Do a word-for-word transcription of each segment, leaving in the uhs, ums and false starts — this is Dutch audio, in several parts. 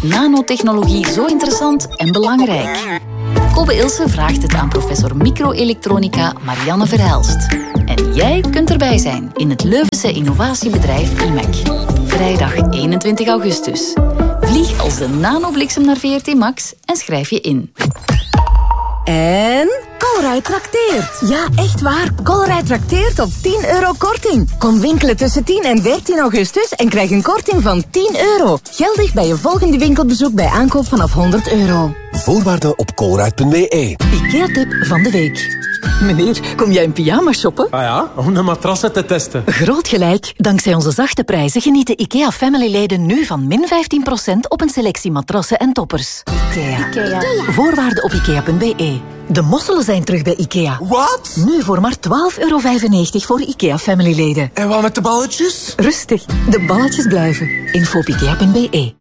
nanotechnologie zo interessant en belangrijk? Kobe Ilse vraagt het aan professor microelektronica Marianne Verhelst. En jij kunt erbij zijn in het Leuvense innovatiebedrijf I M E C. Vrijdag eenentwintig augustus. Vlieg als de nanobliksem naar V R T Max en schrijf je in. En Colruyt trakteert. Ja, echt waar. Colruyt trakteert op tien euro korting. Kom winkelen tussen tien en dertien augustus en krijg een korting van tien euro. Geldig bij je volgende winkelbezoek bij aankoop vanaf honderd euro. Voorwaarden op colruyt punt b e. IKEA-tip van de week. Meneer, kom jij in pyjama shoppen? Ah ja, om een matras te testen. Groot gelijk. Dankzij onze zachte prijzen genieten IKEA Family-leden nu van min vijftien procent op een selectie matrassen en toppers. IKEA. IKEA. Voorwaarden op ikea punt b e. De mosselen zijn terug bij IKEA. Wat? Nu voor maar twaalf euro vijfennegentig voor IKEA Family-leden. En wat met de balletjes? Rustig, de balletjes blijven. Info op ikea punt b e.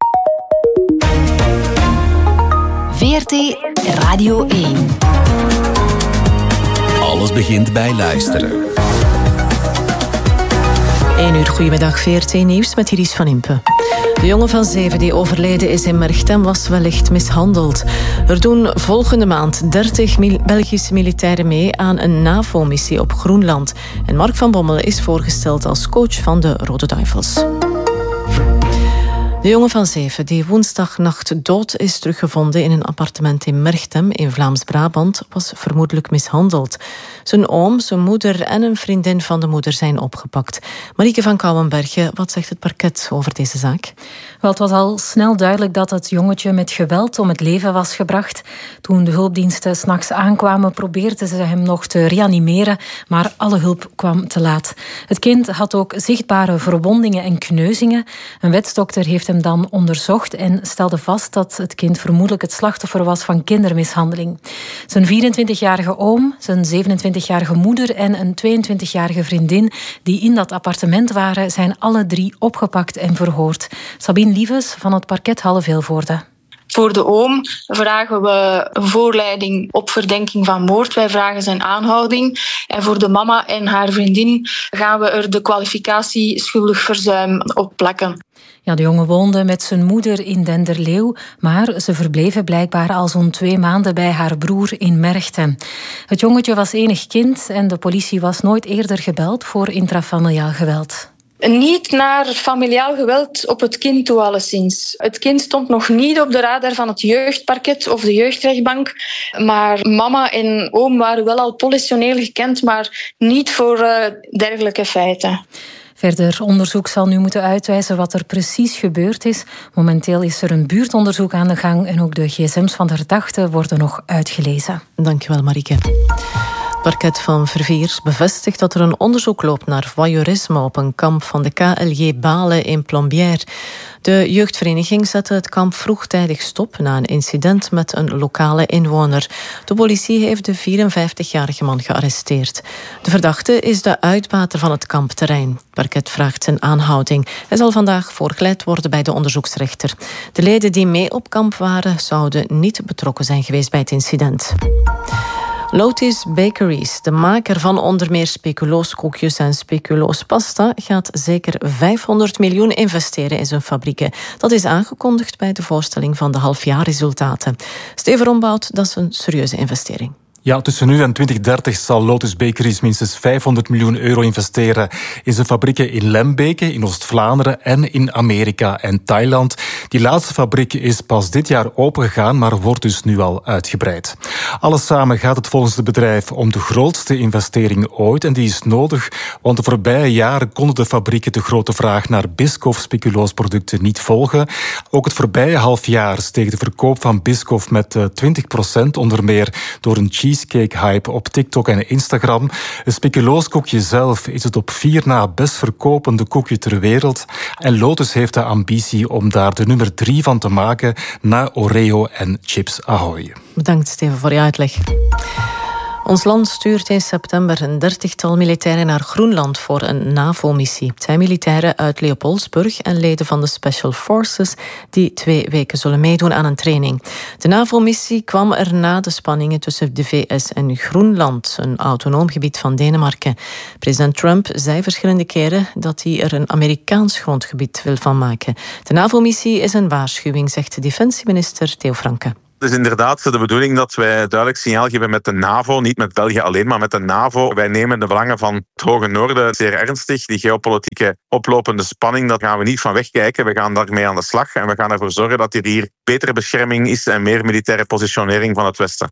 V R T Radio één. Alles begint bij luisteren. één uur, goedemiddag, V R T Nieuws met Iris van Impe. De jongen van zeven die overleden is in Merchtem was wellicht mishandeld. Er doen volgende maand dertig mil- Belgische militairen mee aan een NAVO-missie op Groenland. En Mark van Bommel is voorgesteld als coach van de Rode Duivels. De jongen van zeven, die woensdagnacht dood is teruggevonden in een appartement in Merchtem in Vlaams-Brabant, was vermoedelijk mishandeld. Zijn oom, zijn moeder en een vriendin van de moeder zijn opgepakt. Marieke van Kouwenbergen, wat zegt het parket over deze zaak? Wel, het was al snel duidelijk dat het jongetje met geweld om het leven was gebracht. Toen de hulpdiensten 's nachts aankwamen, probeerden ze hem nog te reanimeren, maar alle hulp kwam te laat. Het kind had ook zichtbare verwondingen en kneuzingen. Een wetsdokter heeft hem dan onderzocht en stelde vast dat het kind vermoedelijk het slachtoffer was van kindermishandeling. Zijn vierentwintigjarige oom, zijn zevenentwintigjarige moeder en een tweeëntwintigjarige vriendin die in dat appartement waren, zijn alle drie opgepakt en verhoord. Sabine Lieves van het parket Halle-Vilvoorde. Voor de oom vragen we een voorleiding op verdenking van moord. Wij vragen zijn aanhouding. En voor de mama en haar vriendin gaan we er de kwalificatie schuldig verzuim op plakken. Ja, de jongen woonde met zijn moeder in Denderleeuw, maar ze verbleven blijkbaar al zo'n twee maanden bij haar broer in Merchtem. Het jongetje was enig kind en de politie was nooit eerder gebeld voor intrafamiliaal geweld. Niet naar familiaal geweld op het kind toe alleszins. Het kind stond nog niet op de radar van het jeugdparket of de jeugdrechtbank. Maar mama en oom waren wel al politioneel gekend, maar niet voor uh, dergelijke feiten. Verder onderzoek zal nu moeten uitwijzen wat er precies gebeurd is. Momenteel is er een buurtonderzoek aan de gang en ook de gsm's van de verdachte worden nog uitgelezen. Dankjewel, Marieke. Het parket van Verviers bevestigt dat er een onderzoek loopt naar voyeurisme op een kamp van de K L J Balen in Plombières. De jeugdvereniging zette het kamp vroegtijdig stop na een incident met een lokale inwoner. De politie heeft de vierenvijftigjarige man gearresteerd. De verdachte is de uitbater van het kampterrein. Het parket vraagt zijn aanhouding. Hij zal vandaag voorgeleid worden bij de onderzoeksrechter. De leden die mee op kamp waren zouden niet betrokken zijn geweest bij het incident. Lotus Bakeries, de maker van onder meer speculoos koekjes en speculoos pasta, gaat zeker vijfhonderd miljoen investeren in zijn fabrieken. Dat is aangekondigd bij de voorstelling van de halfjaarresultaten. Steven Rombout, dat is een serieuze investering. Ja, tussen nu en twintig dertig zal Lotus Bakeries minstens vijfhonderd miljoen euro investeren in zijn fabrieken in Lembeke, in Oost-Vlaanderen en in Amerika en Thailand. Die laatste fabriek is pas dit jaar opengegaan, maar wordt dus nu al uitgebreid. Alles samen gaat het volgens het bedrijf om de grootste investering ooit en die is nodig, want de voorbije jaren konden de fabrieken de grote vraag naar Biscoff speculoosproducten niet volgen. Ook het voorbije half jaar steeg de verkoop van Biscoff met twintig procent, onder meer door een cheese cheesecake-hype op TikTok en Instagram. Het speculooskoekje zelf is het op vier na best verkopende koekje ter wereld. En Lotus heeft de ambitie om daar de nummer drie van te maken na Oreo en Chips Ahoy. Bedankt, Steven, voor je uitleg. Ons land stuurt in september een dertigtal militairen naar Groenland voor een NAVO-missie. Het zijn militairen uit Leopoldsburg en leden van de Special Forces die twee weken zullen meedoen aan een training. De NAVO-missie kwam er na de spanningen tussen de V S en Groenland, een autonoom gebied van Denemarken. President Trump zei verschillende keren dat hij er een Amerikaans grondgebied wil van maken. De NAVO-missie is een waarschuwing, zegt de defensieminister Theo Franke. Het is inderdaad de bedoeling dat wij duidelijk signaal geven met de NAVO, niet met België alleen, maar met de NAVO. Wij nemen de belangen van het Hoge Noorden zeer ernstig. Die geopolitieke oplopende spanning, dat gaan we niet van wegkijken. We gaan daarmee aan de slag en we gaan ervoor zorgen dat er hier betere bescherming is en meer militaire positionering van het Westen.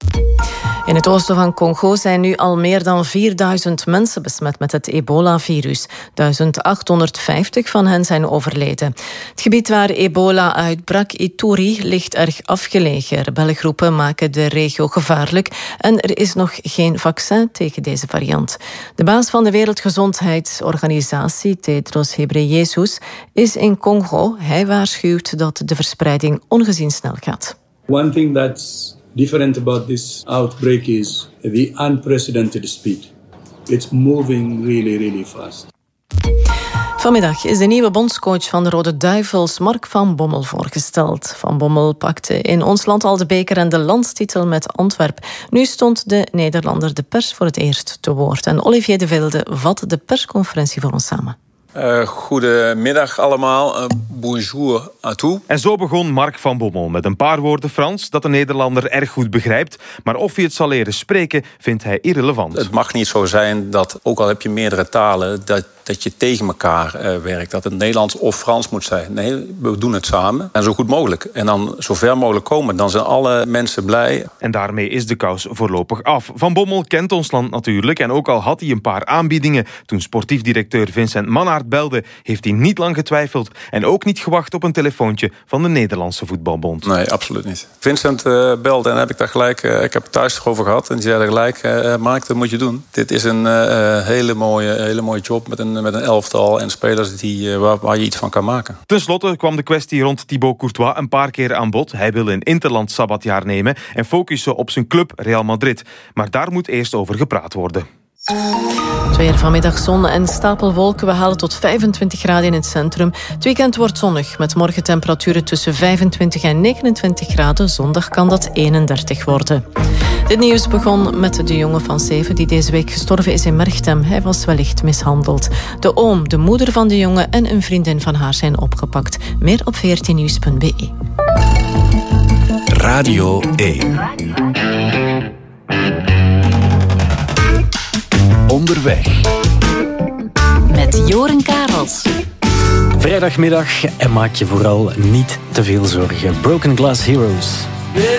In het oosten van Congo zijn nu al meer dan vierduizend mensen besmet met het ebola-virus. achthonderdvijftig van hen zijn overleden. Het gebied waar ebola uitbrak, Ituri, ligt erg afgelegen. Rebellengroepen maken de regio gevaarlijk en er is nog geen vaccin tegen deze variant. De baas van de Wereldgezondheidsorganisatie, Tedros Ghebreyesus, is in Congo. Hij waarschuwt dat de verspreiding ongezien snel gaat. One thing that's different about this outbreak is the unprecedented speed. It's moving really, really fast. Vanmiddag is de nieuwe bondscoach van de Rode Duivels, Mark van Bommel, voorgesteld. Van Bommel pakte in ons land al de beker en de landstitel met Antwerp. Nu stond de Nederlander de pers voor het eerst te woord. En Olivier de Vilde vat de persconferentie voor ons samen. Uh, goedemiddag allemaal. Uh, bonjour à tous. En zo begon Mark van Bommel met een paar woorden Frans dat de Nederlander erg goed begrijpt. Maar of hij het zal leren spreken, vindt hij irrelevant. Het mag niet zo zijn dat, ook al heb je meerdere talen, dat, dat je tegen elkaar uh, werkt. Dat het Nederlands of Frans moet zijn. Nee, we doen het samen. En zo goed mogelijk. En dan zo ver mogelijk komen. Dan zijn alle mensen blij. En daarmee is de kous voorlopig af. Van Bommel kent ons land natuurlijk. En ook al had hij een paar aanbiedingen toen sportief directeur Vincent Mannaert belde, heeft hij niet lang getwijfeld en ook niet gewacht op een telefoontje van de Nederlandse Voetbalbond. Nee, absoluut niet. Vincent uh, belde en heb ik daar gelijk, uh, ik heb het thuis erover gehad en die zei er gelijk, uh, Mark, dat moet je doen. Dit is een uh, hele, mooie, hele mooie job met een, met een elftal en spelers die, uh, waar, waar je iets van kan maken. Ten slotte kwam de kwestie rond Thibaut Courtois een paar keer aan bod. Hij wil een interland sabbatjaar nemen en focussen op zijn club Real Madrid. Maar daar moet eerst over gepraat worden. Het weer vanmiddag zon en stapelwolken. We halen tot vijfentwintig graden in het centrum. Het weekend wordt zonnig, met morgen temperaturen tussen vijfentwintig en negenentwintig graden. Zondag kan dat eenendertig worden. Dit nieuws begon met de jongen van zeven die deze week gestorven is in Merchtem. Hij was wellicht mishandeld. De oom, de moeder van de jongen en een vriendin van haar zijn opgepakt. Meer op veertien nieuws punt b e. Radio één. Onderweg. Met Joren Karels. Vrijdagmiddag en maak je vooral niet te veel zorgen. Broken Glass Heroes.